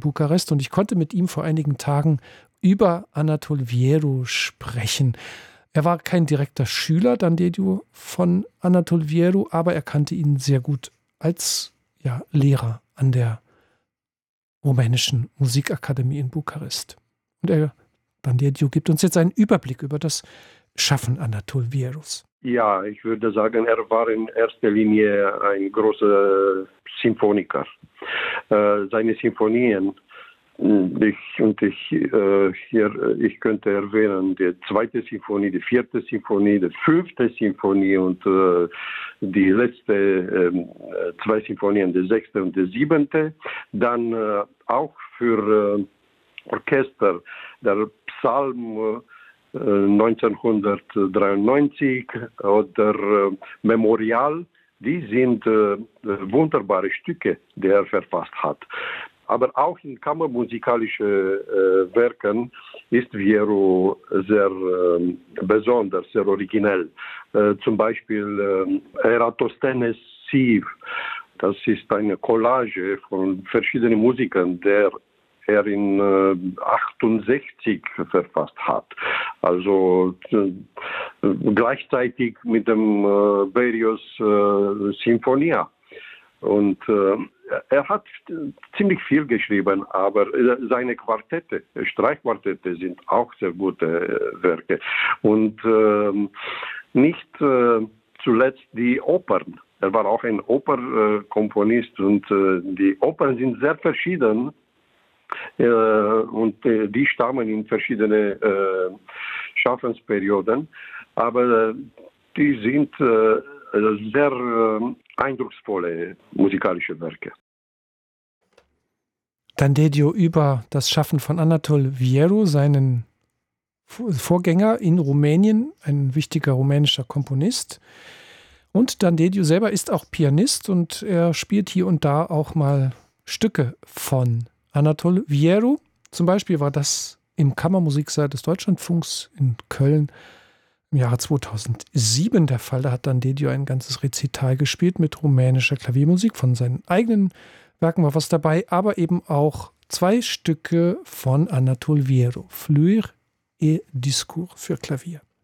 Bukarest und ich konnte mit ihm vor einigen Tagen über Anatol Vieru sprechen. Er war kein direkter Schüler, Dandediu, von Anatol Vieru, aber er kannte ihn sehr gut als Lehrer an der Rumänischen Musikakademie in Bukarest. Und Dandediu gibt uns jetzt einen Überblick über das Schaffen Anatol Vierus. Ja, ich würde sagen, er war in erster Linie ein großer Symphoniker. Seine Symphonien, ich könnte erwähnen, die 2. Symphonie, die 4. Symphonie, die 5. Symphonie und die letzte 2 Symphonien, die 6. und die 7. Dann auch für Orchester, der Psalm 1993 oder Memorial, die sind wunderbare Stücke, die er verfasst hat. Aber auch in kammermusikalischen Werken ist Vieru sehr besonders, sehr originell. Zum Beispiel Eratosthenes Siv, das ist eine Collage von verschiedenen Musikern, der er in 68 verfasst hat. Also gleichzeitig mit dem Berlioz Sinfonia. Und er hat ziemlich viel geschrieben, aber seine Quartette, Streichquartette sind auch sehr gute Werke. Und nicht zuletzt die Opern. Er war auch ein Operkomponist und die Opern sind sehr verschieden. Und die stammen in verschiedene Schaffensperioden, aber die sind sehr eindrucksvolle musikalische Werke. Dandediu über das Schaffen von Anatol Vieru, seinen Vorgänger in Rumänien, ein wichtiger rumänischer Komponist. Und Dandediu selber ist auch Pianist und er spielt hier und da auch mal Stücke von Anatol Vieru. Zum Beispiel war das im Kammermusiksaal des Deutschlandfunks in Köln im Jahre 2007 der Fall. Da hat Dandediu ein ganzes Rezital gespielt mit rumänischer Klaviermusik. Von seinen eigenen Werken war was dabei, aber eben auch 2 Stücke von Anatol Vieru, Flûre et Discours für Klavier.